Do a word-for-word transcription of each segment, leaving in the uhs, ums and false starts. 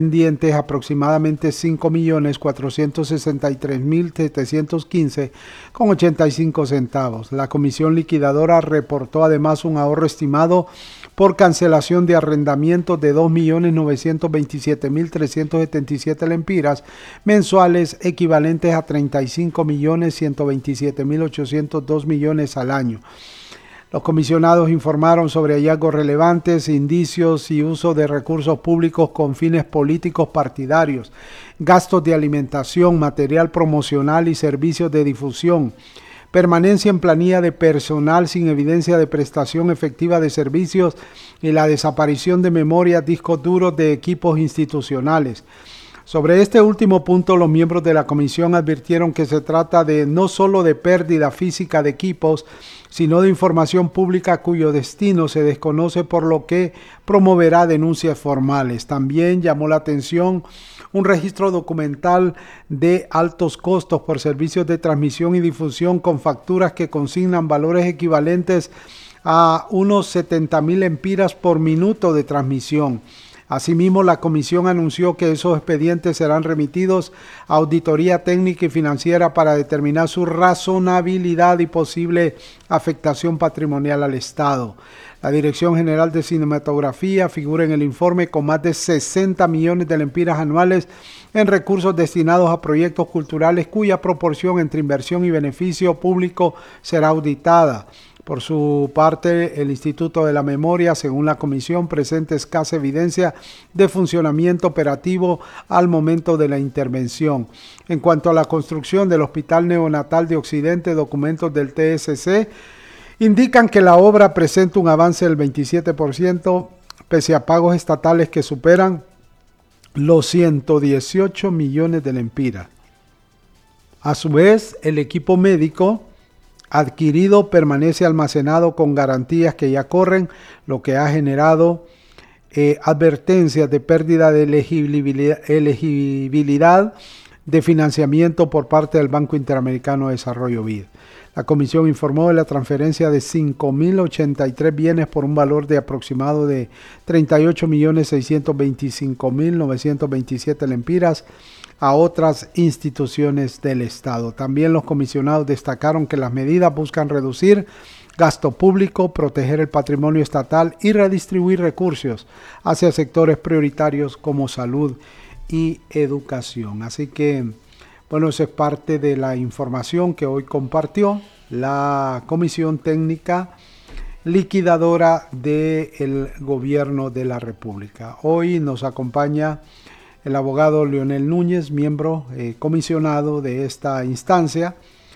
pendientes aproximadamente cinco millones cuatrocientos sesenta y tres mil setecientos quince con ochenta y cinco centavos. La comisión liquidadora reportó además un ahorro estimado por cancelación de arrendamientos de dos millones novecientos veintisiete mil trescientos setenta y siete lempiras mensuales, equivalentes a treinta y cinco millones ciento veintisiete mil ochocientos dos millones al año. Los comisionados informaron sobre hallazgos relevantes, indicios y uso de recursos públicos con fines políticos partidarios, gastos de alimentación, material promocional y servicios de difusión, permanencia en planilla de personal sin evidencia de prestación efectiva de servicios y la desaparición de memorias, discos duros de equipos institucionales. Sobre este último punto, los miembros de la comisión advirtieron que se trata de no solo de pérdida física de equipos, sino de información pública cuyo destino se desconoce, por lo que promoverá denuncias formales. También llamó la atención un registro documental de altos costos por servicios de transmisión y difusión con facturas que consignan valores equivalentes a unos setenta mil lempiras por minuto de transmisión. Asimismo, la comisión anunció que esos expedientes serán remitidos a auditoría técnica y financiera para determinar su razonabilidad y posible afectación patrimonial al Estado. La Dirección General de Cinematografía figura en el informe con más de sesenta millones de lempiras anuales en recursos destinados a proyectos culturales cuya proporción entre inversión y beneficio público será auditada. Por su parte, el Instituto de la Memoria, según la comisión, presenta escasa evidencia de funcionamiento operativo al momento de la intervención. En cuanto a la construcción del Hospital Neonatal de Occidente, documentos del T S C indican que la obra presenta un avance del veintisiete por ciento, pese a pagos estatales que superan los ciento dieciocho millones de lempiras. A su vez, el equipo médico adquirido permanece almacenado con garantías que ya corren, lo que ha generado eh, advertencias de pérdida de elegibilidad, elegibilidad de financiamiento por parte del Banco Interamericano de Desarrollo B I D. La comisión informó de la transferencia de cinco mil ochenta y tres bienes por un valor de aproximado de treinta y ocho millones seiscientos veinticinco mil novecientos veintisiete lempiras a otras instituciones del Estado. También los comisionados destacaron que las medidas buscan reducir gasto público, proteger el patrimonio estatal y redistribuir recursos hacia sectores prioritarios como salud y educación. Así que, bueno, eso es parte de la información que hoy compartió la Comisión Técnica Liquidadora del Gobierno de la República. Hoy nos acompaña el abogado Leonel Núñez, miembro eh, comisionado de esta instancia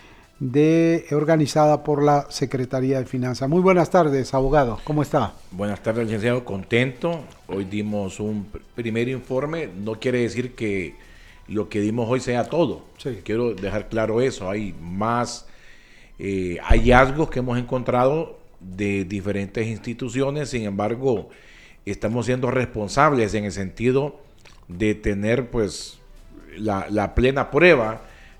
de, organizada por la Secretaría de Finanzas. Muy buenas tardes, abogado. ¿Cómo está? Buenas tardes, licenciado. Contento. Hoy dimos un primer informe. No quiere decir que lo que dimos hoy sea todo. Sí. Quiero dejar claro eso. Hay más eh, hallazgos que hemos encontrado de diferentes instituciones. Sin embargo, estamos siendo responsables en el sentido de tener pues la, la plena prueba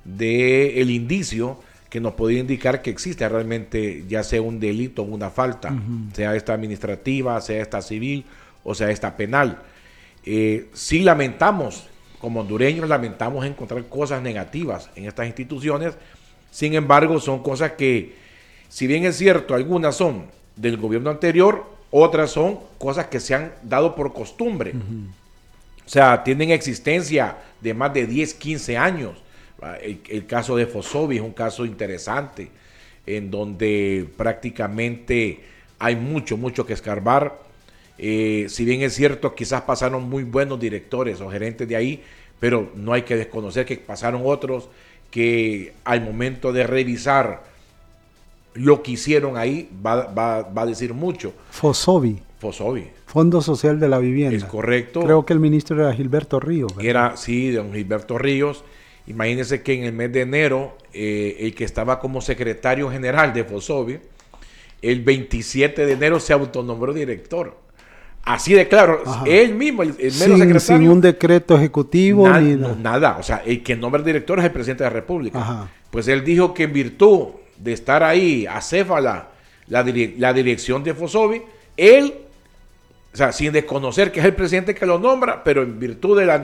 del indicio que nos podría indicar que existe realmente ya sea un delito o una falta, uh-huh. sea esta administrativa, sea esta civil o sea esta penal. Eh, sí lamentamos, como hondureños lamentamos encontrar cosas negativas en estas instituciones. Sin embargo, son cosas que, si bien es cierto, algunas son del gobierno anterior, otras son cosas que se han dado por costumbre. Uh-huh. O sea, tienen existencia de más de diez, quince años. El, el caso de Fosobi es un caso interesante, en donde prácticamente hay mucho, mucho que escarbar. Eh, si bien es cierto, quizás pasaron muy buenos directores o gerentes de ahí, pero no hay que desconocer que pasaron otros que al momento de revisar lo que hicieron ahí va, va, va a decir mucho. Fosobi. Fosobi. Fondo Social de la Vivienda. Es correcto. Creo que el ministro era Gilberto Ríos, ¿verdad? Era, sí, don Gilberto Ríos. Imagínense que en el mes de enero, eh, el que estaba como secretario general de Fosobi, el veintisiete de enero se autonombró director. Así de claro, Ajá. él mismo, el, el mero sin, secretario. Sin un decreto ejecutivo na, ni no, nada. O sea, el que nombra el director es el presidente de la República. Ajá. Pues él dijo que en virtud de estar ahí acéfala la, dire, la dirección de Fosobi, él o sea, sin desconocer que es el presidente que lo nombra, pero en virtud de la